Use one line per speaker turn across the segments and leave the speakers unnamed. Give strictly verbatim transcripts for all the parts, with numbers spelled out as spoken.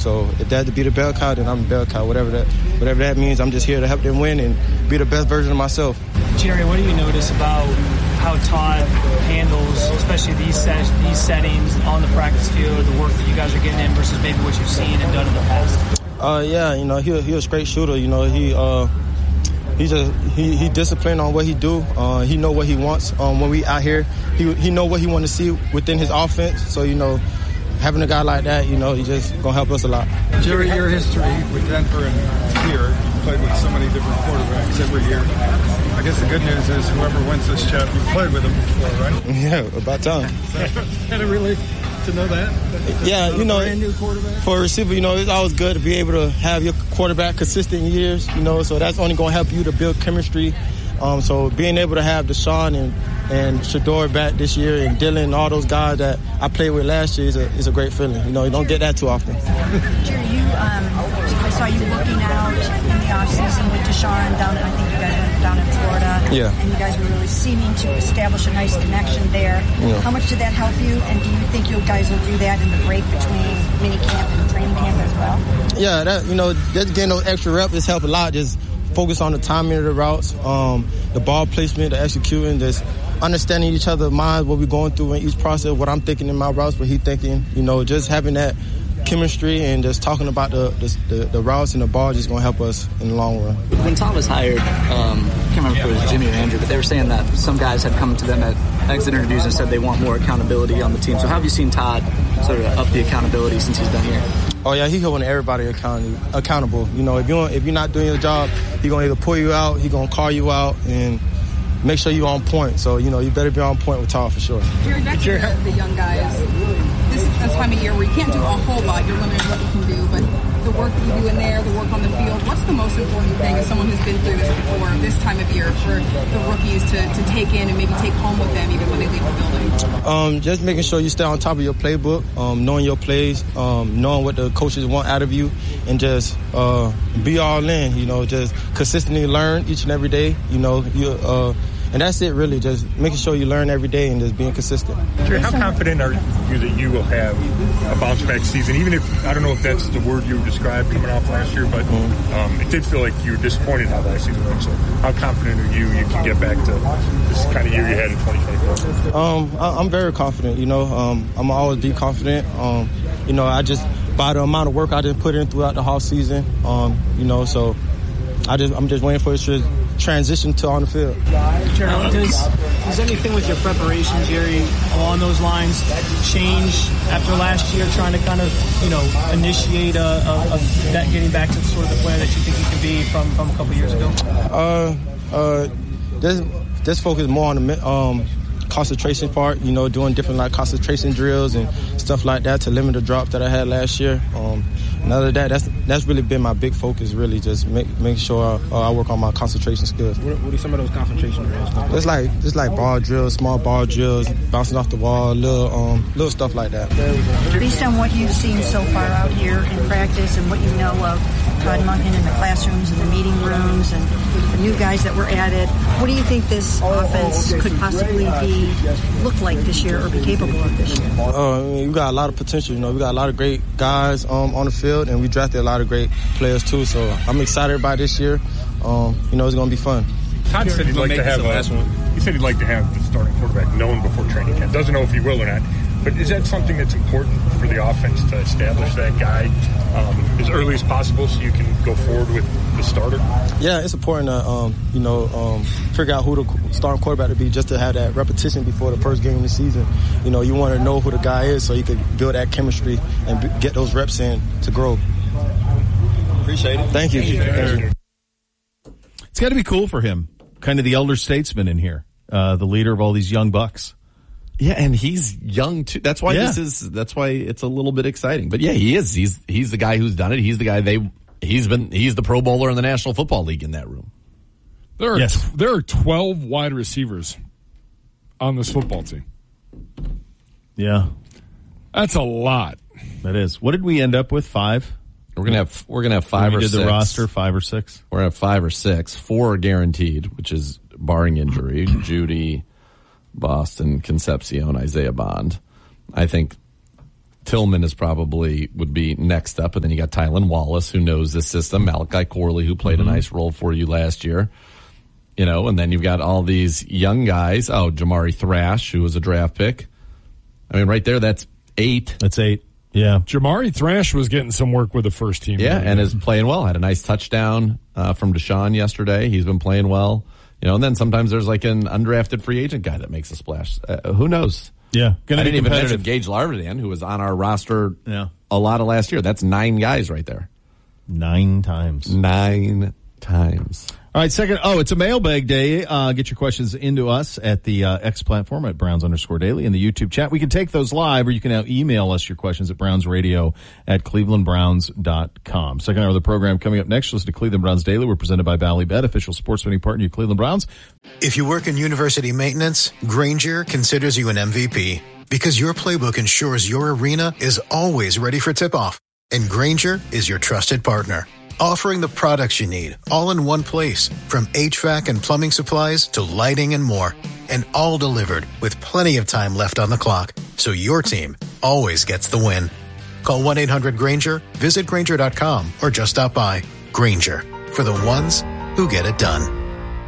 So if they had to be the bell cow, then I'm the bell cow. Whatever that, whatever that means, I'm just here to help them win and be the best version of myself.
Jerry, what do you notice about how Todd handles, especially these set, these settings on the practice field, the work that you guys are getting in versus maybe what you've seen and done in the past? Uh,
yeah, you know, he he's a great shooter. You know, he uh, he just he he disciplined on what he do. Uh, he know what he wants. Um, when we out here, he he know what he want to see within his offense. So you know, having a guy like that, you know, he just gonna help us a lot.
Jerry, your history with Denver and here, you played with so many different quarterbacks every year. I guess the good news is whoever wins this chip, you played with him before, right?
Yeah, about time.
Kind of relief to know that. that
yeah, you know,
brand new quarterback.
For a receiver, you know, it's always good to be able to have your quarterback consistent years, you know, so that's only going to help you to build chemistry. Um, so being able to have Deshaun and, and Shedeur back this year and Dylan and all those guys that I played with last year is a, is a great feeling. You know, you don't get that too often.
Jerry, you, um, I saw you looking out in the offseason with Deshaun down, I think you guys went down in Florida.
Yeah.
And you guys were really seeming to establish a nice connection there. Yeah. How much did that help you? And do you think you guys will do that in the break between mini camp and training camp as well?
Yeah, that, you know, just getting those extra reps has helped a lot. Just focus on the timing of the routes, um, the ball placement, the executing, just understanding each other's minds, what we're going through in each process, what I'm thinking in my routes, what he's thinking, you know, just having that chemistry and just talking about the the, the, the routes and the ball just going to help us in the long run.
When Todd was hired, um, I can't remember if it was Jimmy or Andrew, but they were saying that some guys had come to them at exit interviews and said they want more accountability on the team. So how have you seen Todd sort of up the accountability since he's been here?
Oh yeah, he's holding everybody account- accountable. You know, if you if you're not doing your job, he's gonna either pull you out, he's gonna call you out, and make sure you're on point. So you know, you better be on point with Todd for sure.
Jerry, back to the, the young guys. This is the time of year where you can't do a whole lot. You're limited what you can do, but the work that you do in there, the work on the field. What's the most important thing as someone who's been through this before, this time of year, for the rookies to, to take in and maybe take home with them even when they leave the building?
Um, just making sure you stay on top of your playbook, um, knowing your plays, um, knowing what the coaches want out of you, and just uh, be all in. You know, just consistently learn each and every day. You know, you. Uh, And that's it, really, just making sure you learn every day and just being consistent.
Jerry, how confident are you that you will have a bounce-back season? Even if, I don't know if that's the word you described coming off last year, but um, it did feel like you were disappointed how last season went. So how confident are you you can get back to this kind of year you had in twenty twenty-four?
Um, I, I'm very confident, you know. Um, I'm always be confident. Um, you know, I just, by the amount of work I just put in throughout the whole season, um, you know, so I just, I'm just waiting for it to transition to on the field.
Jerry, does, does anything with your preparation, Jerry, along those lines change after last year, trying to kind of, you know, initiate a, a, a that getting back to sort of the player that you think you can be from, from a couple years ago?
Uh, uh, this this focus more on the um, concentration part, you know, doing different like concentration drills and stuff like that to limit the drops that I had last year. Um, and other than that, that's that's really been my big focus, really, just make make sure I, uh, I work on my concentration skills.
What, what are some of those concentration drills?
It's like it's like ball drills, small ball drills, bouncing off the wall, little um little stuff like that.
Based on what you've seen so far out here in practice and what you know of Todd Monken in the classrooms and the meeting rooms and the new guys that were added, what do you think this offense could possibly be, look like this year or be capable of this year?
Uh, I mean, we got a lot of potential. You know, we got a lot of great guys um, on the field, and we drafted a lot of great players too. So I'm excited about this year. Um, you know, it's going to be fun.
Todd said he'd like to have a, he said he'd like to have the starting quarterback known before training camp. Doesn't know if he will or not. But is that something that's important for the offense to establish that guy um, as early as possible so you can go forward with the starter?
Yeah, it's important to, um, you know, um, figure out who the starting quarterback to be just to have that repetition before the first game of the season. You know, you want to know who the guy is so you can build that chemistry and b- get those reps in to grow.
Appreciate it.
Thank you. Thank you.
It's got to be cool for him, kind of the elder statesman in here, uh, the leader of all these young bucks.
Yeah, and he's young too. That's why
yeah.
this is. That's why it's a little bit exciting. But yeah, he is. He's he's the guy who's done it. He's the guy they. He's been. He's the Pro Bowler in the National Football League in that room.
There are
yes.
t- there are twelve wide receivers on this football team.
Yeah,
that's a lot.
That is. What did we end up with? Five.
We're gonna have. We're gonna have five
we
or
did
six.
The roster five or six.
We're gonna have five or six. Four are guaranteed, which is barring injury. Judy, Boston, Concepcion, Isaiah Bond. I think Tillman is probably would be next up, and then you got Tylan Wallace, who knows this system, Malachi Corley, who played mm-hmm. a nice role for you last year, you know, and then you've got all these young guys. Oh, Jamari Thrash, who was a draft pick. I mean, right there, that's eight.
That's eight. Yeah,
Jamari Thrash was getting some work with the first team.
Yeah, and is playing well. Had a nice touchdown uh, from Deshaun yesterday. He's been playing well, you know. And then sometimes there's like an undrafted free agent guy that makes a splash. Uh, who knows?
Yeah,
I didn't even mention Gage Larvin, who was on our roster
yeah.
a lot of last year. That's nine guys right there.
Nine times.
Nine times.
All right, second. Oh, it's a mailbag day. Uh, get your questions into us at the uh, X platform at Browns underscore daily in the YouTube chat. We can take those live, or you can now email us your questions at brownsradio at cleveland browns dot com. Second hour of the program coming up next. Listen to Cleveland Browns Daily. We're presented by Ballybet, official sports betting partner of Cleveland Browns.
If you work in university maintenance, Grainger considers you an M V P because your playbook ensures your arena is always ready for tip-off. And Grainger is your trusted partner, offering the products you need all in one place, from H V A C and plumbing supplies to lighting and more, and all delivered with plenty of time left on the clock, so your team always gets the win. Call one eight hundred Grainger, visit Grainger dot com, or just stop by. Grainger, for the ones who get it done.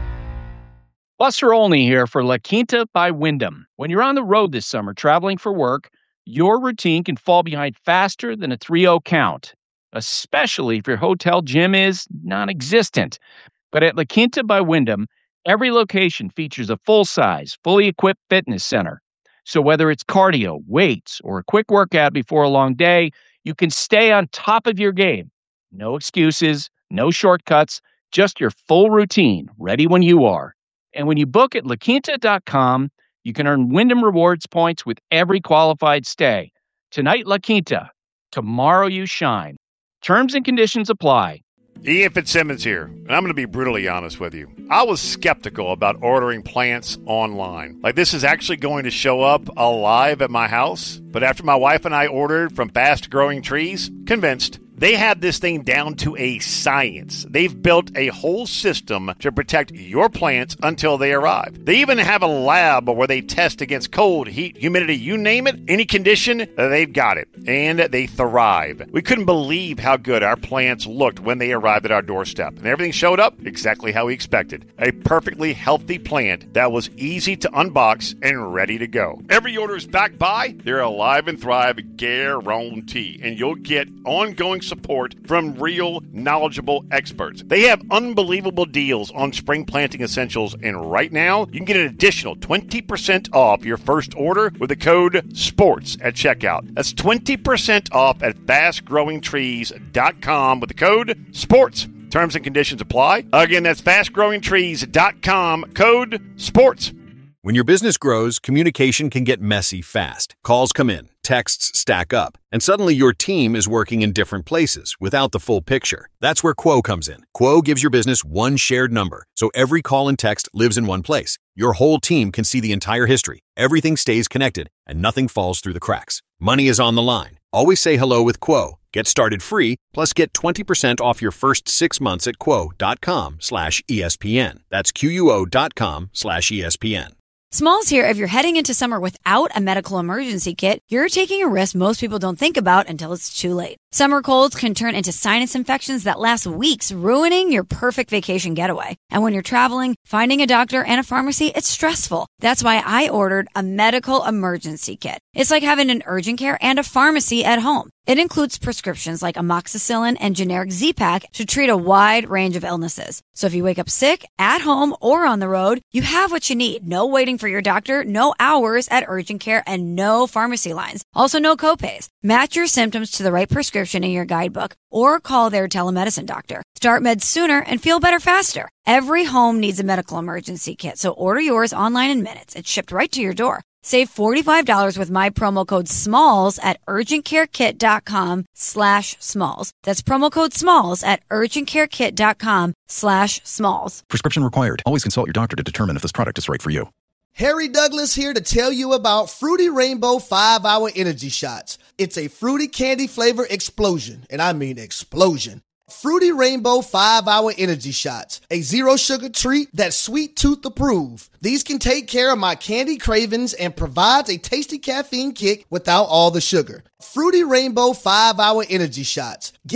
Buster Olney here for La Quinta by Wyndham. When you're on the road this summer traveling for work, your routine can fall behind faster than a three oh count, especially if your hotel gym is non-existent. But at La Quinta by Wyndham, every location features a full-size, fully equipped fitness center. So whether it's cardio, weights, or a quick workout before a long day, you can stay on top of your game. No excuses, no shortcuts, just your full routine, ready when you are. And when you book at la quinta dot com, you can earn Wyndham Rewards points with every qualified stay. Tonight, La Quinta. Tomorrow, you shine. Terms and conditions apply.
Ian Fitzsimmons here, and I'm going to be brutally honest with you. I was skeptical about ordering plants online. Like, this is actually going to show up alive at my house. But after my wife and I ordered from Fast Growing Trees, convinced. They have this thing down to a science. They've built a whole system to protect your plants until they arrive. They even have a lab where they test against cold, heat, humidity, you name it, any condition, they've got it. And they thrive. We couldn't believe how good our plants looked when they arrived at our doorstep. And everything showed up exactly how we expected. A perfectly healthy plant that was easy to unbox and ready to go. Every order is backed by their Alive and Thrive guarantee. And you'll get ongoing support from real, knowledgeable experts. They have unbelievable deals on spring planting essentials, and right now, you can get an additional twenty percent off your first order with the code SPORTS at checkout. That's twenty percent off at fast growing trees dot com with the code SPORTS. Terms and conditions apply. Again, that's fast growing trees dot com, code SPORTS.
When your business grows, communication can get messy fast. Calls come in, texts stack up, and suddenly your team is working in different places without the full picture. That's where Quo comes in. Quo gives your business one shared number, so every call and text lives in one place. Your whole team can see the entire history. Everything stays connected, and nothing falls through the cracks. Money is on the line. Always say hello with Quo. Get started free, plus get twenty percent off your first six months at quo.com slash ESPN. That's Q-U-O dot com slash ESPN.
Smalls here. If you're heading into summer without a medical emergency kit, you're taking a risk most people don't think about until it's too late. Summer colds can turn into sinus infections that last weeks, ruining your perfect vacation getaway. And when you're traveling, finding a doctor and a pharmacy, it's stressful. That's why I ordered a medical emergency kit. It's like having an urgent care and a pharmacy at home. It includes prescriptions like amoxicillin and generic Z-Pak to treat a wide range of illnesses. So if you wake up sick, at home, or on the road, you have what you need. No waiting for your doctor, no hours at urgent care, and no pharmacy lines. Also, no copays. Match your symptoms to the right prescription in your guidebook or call their telemedicine doctor. Start meds sooner and feel better faster. Every home needs a medical emergency kit, so order yours online in minutes. It's shipped right to your door. Save forty-five dollars with my promo code SMALLS at urgentcarekit.com slash SMALLS. That's promo code SMALLS at urgentcarekit.com slash SMALLS.
Prescription required. Always consult your doctor to determine if this product is right for you.
Harry Douglas here to tell you about Fruity Rainbow five hour Energy Shots. It's a fruity candy flavor explosion, and I mean explosion. Fruity Rainbow five hour Energy Shots, a zero sugar treat that's sweet tooth approved. These can take care of my candy cravings and provides a tasty caffeine kick without all the sugar. Fruity Rainbow five hour Energy Shots. Get